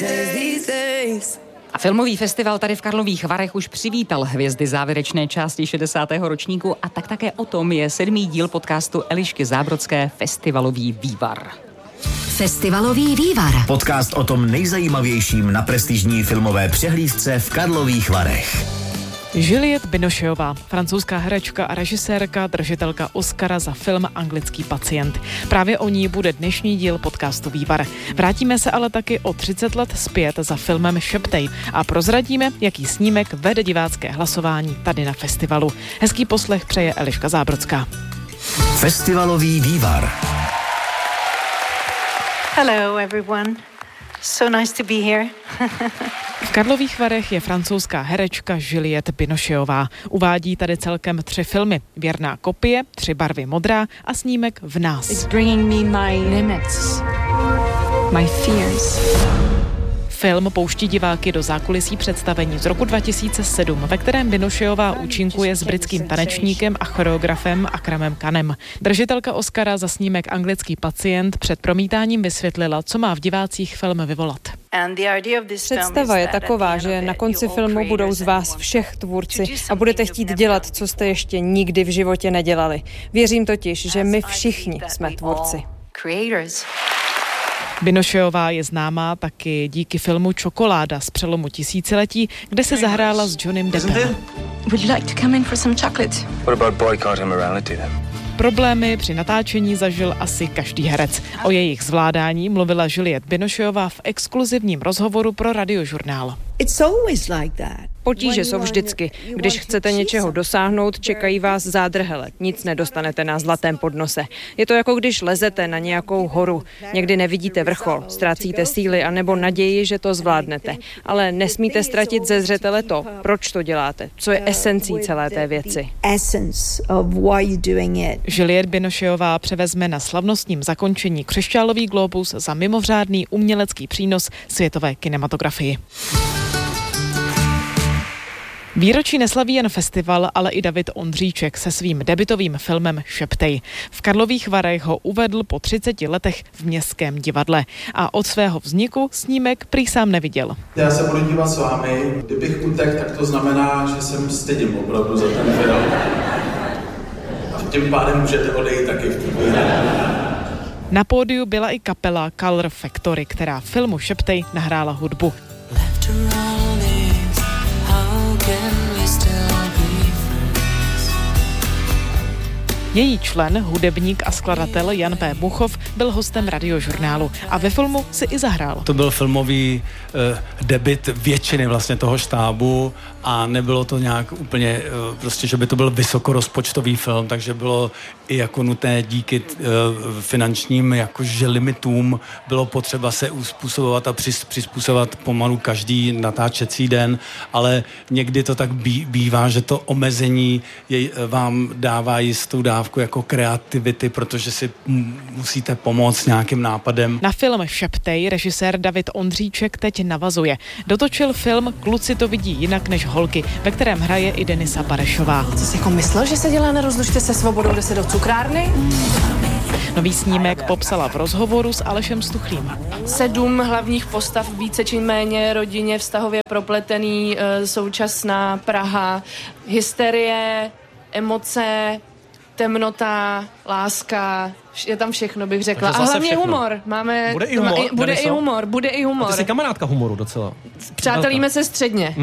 A filmový festival tady v Karlových Varech už přivítal hvězdy závěrečné části 60. ročníku a tak také o tom je 7. díl podcastu Elišky Zábrodské Festivalový vývar. Festivalový vývar. Podcast o tom nejzajímavějším na prestižní filmové přehlídce v Karlových Varech. Juliette Binocheová, francouzská herečka a režisérka, držitelka Oscara za film Anglický pacient. Právě o ní bude dnešní díl podcastu Vývar. Vrátíme se ale taky o 30 let zpět za filmem Šeptej a prozradíme, jaký snímek vede divácké hlasování tady na festivalu. Hezký poslech přeje Eliška Zábrodská. Festivalový vývar. Hello everyone. So nice to be here. V Karlových Varech je francouzská herečka Juliette Binocheová. Uvádí tady celkem 3 filmy. Věrná kopie, 3 barvy modrá a snímek V nás. It's bringing me my limits, my fears. Film pouští diváky do zákulisí představení z roku 2007, ve kterém Binocheová účinkuje s britským tanečníkem a choreografem Akramem Khanem. Držitelka Oscara za snímek Anglický pacient před promítáním vysvětlila, co má v divácích film vyvolat. Představa je taková, že na konci filmu budou z vás všech tvůrci a budete chtít dělat, co jste ještě nikdy v životě nedělali. Věřím totiž, že my všichni jsme tvůrci. Binocheová je známá taky díky filmu Čokoláda z přelomu tisíciletí, kde se zahrála s Johnnym Deppem. Would you like to come in for some chocolate? What about boycott immorality then? Problémy při natáčení zažil asi každý herec. O jejich zvládání mluvila Juliette Binocheová v exkluzivním rozhovoru pro Radiožurnál. Potíže jsou vždycky. Když chcete něčeho dosáhnout, čekají vás zádrhele. Nic nedostanete na zlatém podnose. Je to jako když lezete na nějakou horu. Někdy nevidíte vrchol, ztrácíte síly anebo naději, že to zvládnete. Ale nesmíte ztratit ze zřetele to, proč to děláte, co je esencí celé té věci. Juliette Binocheová převezme na slavnostním zakončení křišťálový glóbus za mimořádný umělecký přínos světové kinematografii. Výročí neslaví jen festival, ale i David Ondříček se svým debutovým filmem Šeptej. V Karlových Varech ho uvedl po 30 letech v Městském divadle a od svého vzniku snímek prý sám neviděl. Já se budu dívat s vámi. Kdybych utek, tak to znamená, že jsem stydím opravdu za ten film. A tím pádem můžete odejít taky v tu chvíli. Na pódiu byla i kapela Color Factory, která filmu Šeptej nahrála hudbu. Její člen, hudebník a skladatel Jan P. Buchov byl hostem Radiožurnálu a ve filmu si i zahrál. To byl filmový debut většiny vlastně toho štábu a nebylo to nějak úplně prostě, že by to byl vysokorozpočtový film, takže bylo i jako nutné díky finančním jakože limitům bylo potřeba se uspůsobovat a přizpůsobovat pomalu každý natáčecí den, ale někdy to tak bývá, že to omezení vám dává jistou dávku jako kreativity, protože si musíte pomoct nějakým nápadem. Na film Šeptej režisér David Ondříček teď navazuje. Dotočil film Kluci to vidí jinak než holky, ve kterém hraje i Denisa Barešová. Co jsi jako myslel, že se dělá na rozlučce se svobodou, jde se do cukrárny? Nový snímek popsala v rozhovoru s Alešem Stuchlým. 7 hlavních postav, více či méně rodině vztahově propletený, současná Praha, hysterie, emoce, temnota, láska, je tam všechno, bych řekla. A hlavně všechno. Humor. Bude i humor? Bude i humor. A ty jsi kamarádka humoru docela. Přátelíme se středně.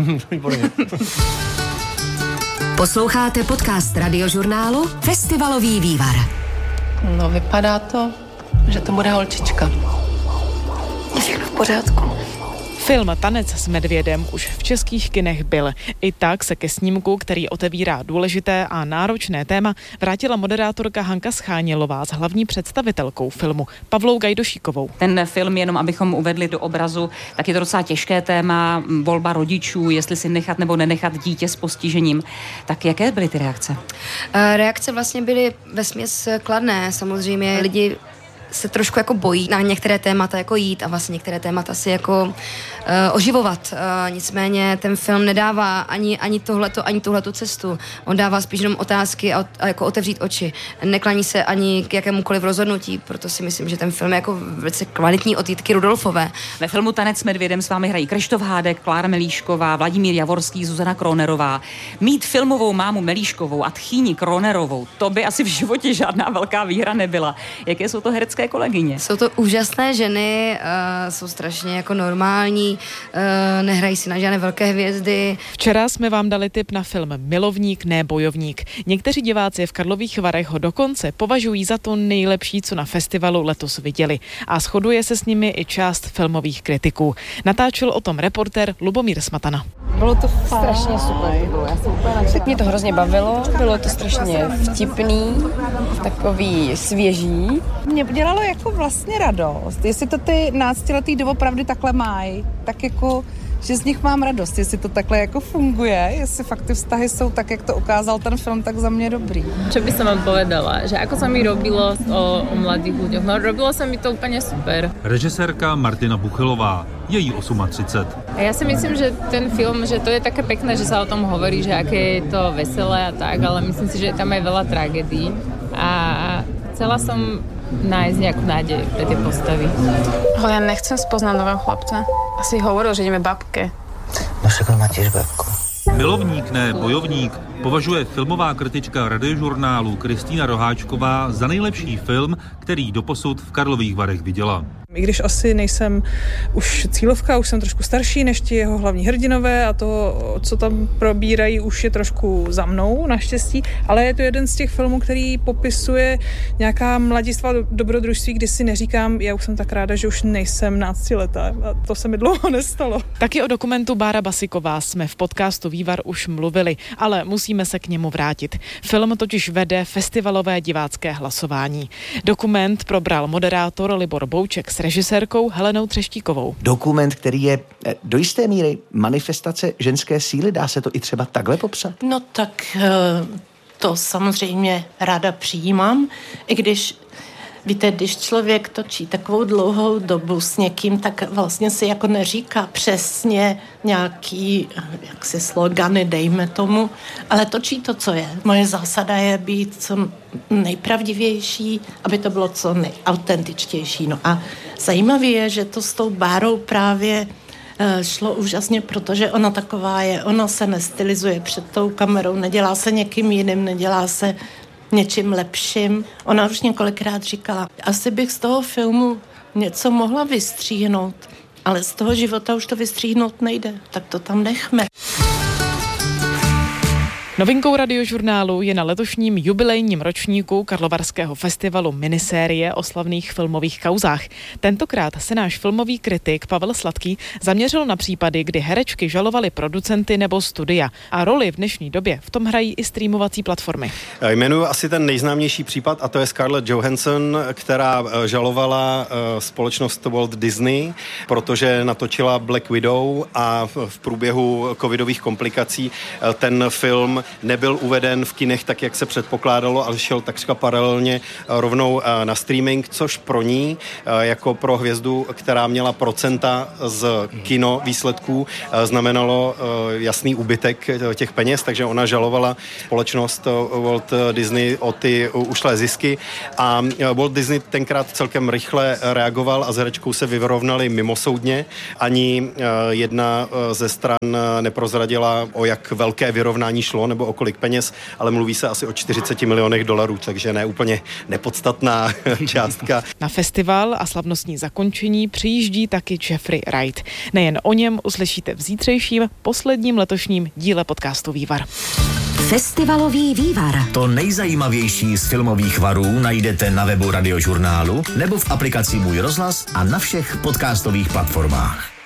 Posloucháte podcast Radiožurnálu Festivalový vývar. No, vypadá to, že to bude holčička. Je všechno v pořádku. Film Tanec s medvědem už v českých kinech byl. I tak se ke snímku, který otevírá důležité a náročné téma, vrátila moderátorka Hanka Schánělová s hlavní představitelkou filmu Pavlou Gajdošíkovou. Ten film, jenom abychom uvedli do obrazu, tak je to docela těžké téma, volba rodičů, jestli si nechat nebo nenechat dítě s postižením. Tak jaké byly ty reakce? Reakce vlastně byly vesměs kladné. Samozřejmě lidi se trošku jako bojí na některé témata jako jít a vlastně některé témata si jako oživovat. Nicméně ten film nedává ani tuhletu cestu. On dává spíš jenom otázky a jako otevřít oči. Neklaní se ani k jakémukoliv rozhodnutí, proto si myslím, že ten film je jako velice kvalitní od Jitky Rudolfové. Ve filmu Tanec s medvědem s vámi hrají Kryštof Hádek, Klára Melíšková, Vladimír Javorský, Zuzana Kronerová. Mít filmovou mámu Melíškovou a tchýni Kronerovou, to by asi v životě žádná velká výhra nebyla. Jaké jsou to herecké kolegyně? Jsou to úžasné ženy, jsou strašně jako normální, nehrají si na žádné velké hvězdy. Včera jsme vám dali tip na film Milovník, ne bojovník. Někteří diváci v Karlových Varech ho dokonce považují za to nejlepší, co na festivalu letos viděli. A shoduje se s nimi i část filmových kritiků. Natáčel o tom reportér Lubomír Smatana. Bylo to strašně super. Tak mě to hrozně bavilo, bylo to strašně vtipný, takový svěží. Mě dělalo jako vlastně radost, jestli to ty náctiletý doopravdy takhle mají, tak jako, že z nich mám radost, jestli to takhle jako funguje, jestli fakt ty vztahy jsou tak, jak to ukázal ten film, tak za mě dobrý. Čo by som vám povedala, že ako sa mi robilo o mladých ľuďoch, no robilo sa mi to úplne super. Režisérka Martina Buchelová, její 38. A ja si myslím, že ten film, že to je také pekné, že sa o tom hovorí, že aké je to veselé a tak, ale myslím si, že je tam aj veľa tragédií a chcela som nájsť nejakú nádej pre tie postavy. Ale ja nechcem spoznať nového chlapca. Asi hovoril, že ideme babke. No však on má tiež babku. Milovník, ne bojovník, považuje filmová kritička Radiožurnálu Kristýna Roháčková za nejlepší film, který doposud v Karlových Varech viděla. I když asi nejsem už cílovka, už jsem trošku starší než ti jeho hlavní hrdinové a to, co tam probírají, už je trošku za mnou, naštěstí, ale je to jeden z těch filmů, který popisuje nějaká mladistvá dobrodružství, kdy si neříkám, já už jsem tak ráda, že už nejsem náctiletá a to se mi dlouho nestalo. Taky o dokumentu Bára Basiková jsme v podcastu Vývar už mluvili, ale musíme se k němu vrátit. Film totiž vede festivalové divácké hlasování. Dokument probral moderátor Libor Bouček s režisérkou Helenou Třeštíkovou. Dokument, který je do jisté míry manifestace ženské síly, dá se to i třeba takhle popsat? No tak to samozřejmě ráda přijímám, i když víte, když člověk točí takovou dlouhou dobu s někým, tak vlastně si jako neříká přesně nějaký, jaksi slogany, dejme tomu, ale točí to, co je. Moje zásada je být co nejpravdivější, aby to bylo co nejautentičtější. No a zajímavé je, že to s tou Bárou právě šlo úžasně, protože ona taková je, ona se nestylizuje před tou kamerou, nedělá se někým jiným, nedělá se něčím lepším. Ona už několikrát říkala, asi bych z toho filmu něco mohla vystříhnout, ale z toho života už to vystříhnout nejde, tak to tam nechme. Novinkou Radiožurnálu je na letošním jubilejním ročníku Karlovarského festivalu minisérie o slavných filmových kauzách. Tentokrát se náš filmový kritik Pavel Sladký zaměřil na případy, kdy herečky žalovaly producenty nebo studia. A roli v dnešní době v tom hrají i streamovací platformy. Jmenuji asi ten nejznámější případ a to je Scarlett Johansson, která žalovala společnost Walt Disney, protože natočila Black Widow a v průběhu covidových komplikací ten film nebyl uveden v kinech tak, jak se předpokládalo, ale šel takřka paralelně rovnou na streaming, což pro ní, jako pro hvězdu, která měla procenta z kino výsledků, znamenalo jasný úbytek těch peněz, takže ona žalovala společnost Walt Disney o ty ušlé zisky a Walt Disney tenkrát celkem rychle reagoval a s herečkou se vyrovnali mimosoudně. Ani jedna ze stran neprozradila, o jak velké vyrovnání šlo, nebo o kolik peněz, ale mluví se asi o $40 milionech, takže ne úplně nepodstatná částka. Na festival a slavnostní zakončení přijíždí taky Jeffrey Wright. Nejen o něm uslyšíte v zítřejším posledním letošním díle podcastu Vývar. Festivalový vývar. To nejzajímavější z filmových varů najdete na webu Radiožurnálu nebo v aplikaci Můj rozhlas a na všech podcastových platformách.